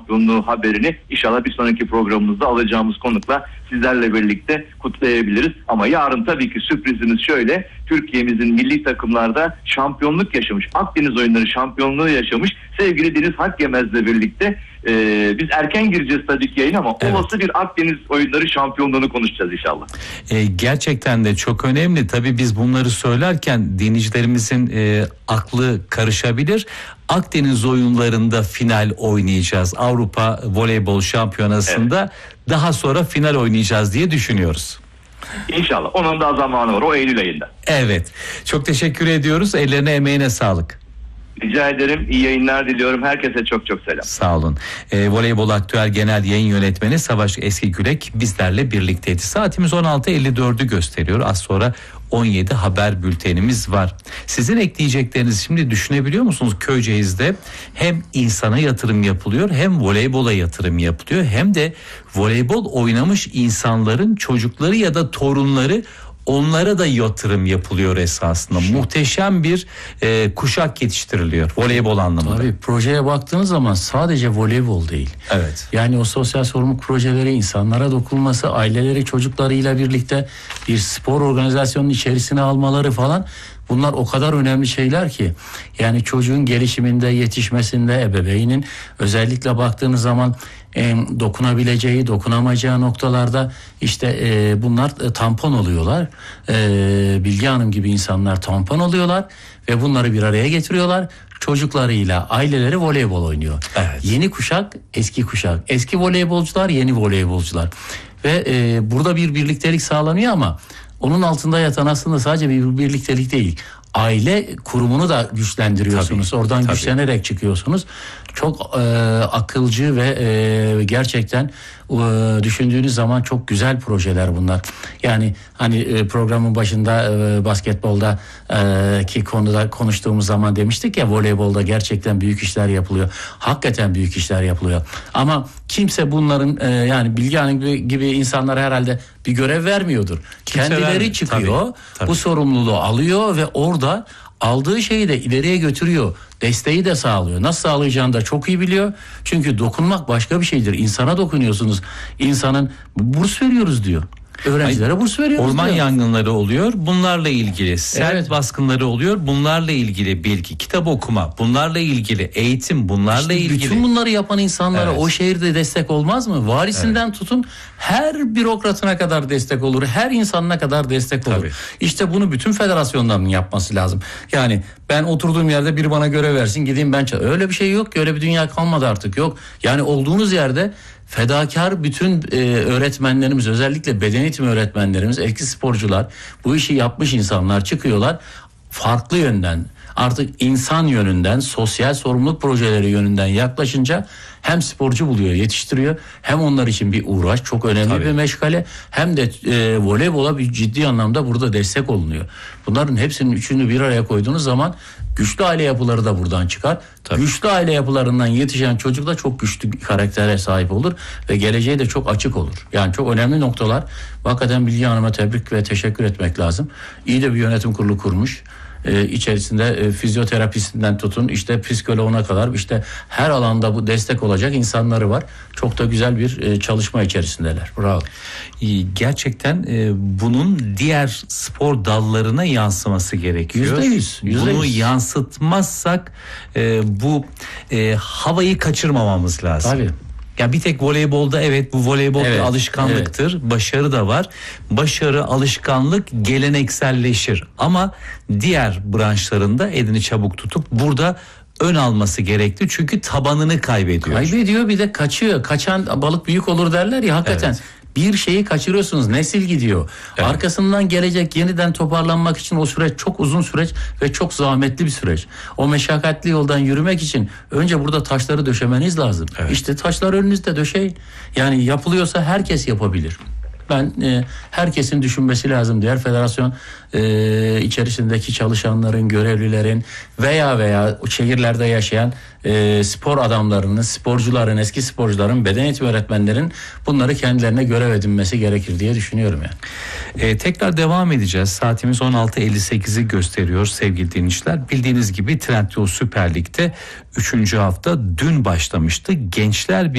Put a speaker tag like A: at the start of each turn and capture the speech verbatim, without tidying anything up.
A: şampiyonluğu haberini inşallah bir sonraki programımızda alacağımız konukla sizlerle birlikte kutlayabiliriz. Ama yarın tabii ki sürprizimiz şöyle: Türkiye'mizin milli takımlarda şampiyonluk yaşamış, Akdeniz oyunları şampiyonluğu yaşamış sevgili Deniz Hakyemez'le birlikte e, biz erken gireceğiz tabii ki yayın, ama evet, olası bir Akdeniz oyunları şampiyonluğunu konuşacağız inşallah.
B: E, gerçekten de çok önemli. Tabii biz bunları söylerken dinleyicilerimizin e, aklı karışabilir. Akdeniz oyunlarında final oynayacağız. Avrupa Voleybol Şampiyonası'nda evet, daha sonra final oynayacağız diye düşünüyoruz.
A: İnşallah. Onun da zamanı var. O Eylül ayında.
B: Evet. Çok teşekkür ediyoruz. Ellerine emeğine sağlık.
A: Rica ederim. İyi yayınlar diliyorum. Herkese çok çok selam.
B: Sağ olun. E, Voleybol Aktüel Genel Yayın Yönetmeni Savaş Eskigülek bizlerle birlikteydi. Saatimiz on altı elli dördü gösteriyor. Az sonra on yedi haber bültenimiz var. Sizin ekleyeceklerinizi şimdi düşünebiliyor musunuz? Köyceğiz'de hem insana yatırım yapılıyor, hem voleybola yatırım yapılıyor, hem de voleybol oynamış insanların çocukları ya da torunları, onlara da yatırım yapılıyor esasında. Şu, muhteşem bir e, kuşak yetiştiriliyor voleybol anlamında.
C: Tabii projeye baktığınız zaman sadece voleybol değil.
B: Evet.
C: Yani o sosyal sorumluluk projeleri, insanlara dokunması, aileleri çocuklarıyla birlikte bir spor organizasyonunun içerisine almaları falan, bunlar o kadar önemli şeyler ki. Yani çocuğun gelişiminde, yetişmesinde, ebeveynin özellikle baktığınız zaman e, dokunabileceği, dokunamayacağı noktalarda işte e, bunlar e, tampon oluyorlar. E, Bilge Hanım gibi insanlar tampon oluyorlar ve bunları bir araya getiriyorlar. Çocuklarıyla aileleri voleybol oynuyor.
B: Evet.
C: Yeni kuşak, eski kuşak. Eski voleybolcular, yeni voleybolcular. Ve e, burada bir birliktelik sağlanıyor, ama onun altında yatan aslında sadece bir birliktelik değil. Aile kurumunu da güçlendiriyorsunuz. Tabii, Oradan tabii. güçlenerek çıkıyorsunuz. Çok e, akılcı ve e, gerçekten e, düşündüğünüz zaman çok güzel projeler bunlar. Yani hani e, programın başında e, basketbolda e, ki konuda konuştuğumuz zaman demiştik ya, voleybolda gerçekten büyük işler yapılıyor. Hakikaten büyük işler yapılıyor. Ama kimse bunların e, yani Bilge Hanım gibi, gibi insanlara herhalde bir görev vermiyordur. Kimse Kendileri vermiyor. çıkıyor, tabii, tabii. bu sorumluluğu alıyor ve orada aldığı şeyi de ileriye götürüyor. Desteği de sağlıyor. Nasıl sağlayacağını da çok iyi biliyor. Çünkü dokunmak başka bir şeydir. İnsana dokunuyorsunuz. İnsanın burs veriyoruz diyor. Öğrencilere burs veriyoruz.
B: Orman
C: diyor.
B: yangınları oluyor. Bunlarla ilgili sel evet. baskınları oluyor. Bunlarla ilgili bilgi, kitap okuma, bunlarla ilgili eğitim, bunlarla işte ilgili.
C: Bütün bunları yapan insanlara evet. o şehirde destek olmaz mı? Varisinden evet. tutun her bürokratına kadar destek olur. Her insanına kadar destek olur. Tabii. İşte bunu bütün federasyonların yapması lazım. Yani ben oturduğum yerde biri bana görev versin, gideyim ben çalayım. Öyle bir şey yok ki. Öyle bir dünya kalmadı artık. Yok. Yani olduğunuz yerde fedakar bütün e, öğretmenlerimiz, özellikle beden eğitimi öğretmenlerimiz, eski sporcular, bu işi yapmış insanlar çıkıyorlar. Farklı yönden, artık insan yönünden, sosyal sorumluluk projeleri yönünden yaklaşınca hem sporcu buluyor, yetiştiriyor, hem onlar için bir uğraş, çok önemli Tabii. bir meşgale, hem de e, voleybola bir ciddi anlamda burada destek olunuyor. Bunların hepsinin üçünü bir araya koyduğunuz zaman güçlü aile yapıları da buradan çıkar. Tabii. Güçlü aile yapılarından yetişen çocuk da çok güçlü karaktere sahip olur ve geleceği de çok açık olur. Yani çok önemli noktalar. Hakikaten Bilge Hanım'a tebrik ve teşekkür etmek lazım. İyi de bir yönetim kurulu kurmuş. Ee, içerisinde e, fizyoterapisinden tutun işte psikoloğuna kadar, işte her alanda bu destek olacak insanları var. Çok da güzel bir e, çalışma içerisindeler. Bravo.
B: Gerçekten e, bunun diğer spor dallarına yansıması gerekiyor.
C: Yüzde yüz.
B: Bunu yansıtmazsak e, bu e, havayı kaçırmamamız lazım.
C: Tabii.
B: Ya bir tek voleybolda evet, bu voleybol evet, bir alışkanlıktır. Evet. Başarı da var. Başarı, alışkanlık gelenekselleşir. Ama diğer branşlarında elini çabuk tutup burada ön alması gerekli. Çünkü tabanını kaybediyor.
C: Kaybediyor, bir de kaçıyor. Kaçan balık büyük olur derler ya, hakikaten. Evet. Bir şeyi kaçırıyorsunuz, nesil gidiyor. Evet. Arkasından gelecek yeniden toparlanmak için o süreç çok uzun süreç ve çok zahmetli bir süreç. O meşakkatli yoldan yürümek için önce burada taşları döşemeniz lazım. Evet. İşte taşlar önünüzde döşeyin. Yani yapılıyorsa herkes yapabilir. Ben e, herkesin düşünmesi lazım. Diğer federasyon e, içerisindeki çalışanların, görevlilerin veya veya şehirlerde yaşayan e, spor adamlarının, sporcuların, eski sporcuların, beden eğitimi öğretmenlerin bunları kendilerine görev edinmesi gerekir diye düşünüyorum yani.
B: E, tekrar devam edeceğiz. Saatimiz on altı elli sekizi gösteriyor sevgili dinleyiciler. Bildiğiniz gibi Trendyol Süper Lig'de üçüncü hafta dün başlamıştı. Gençler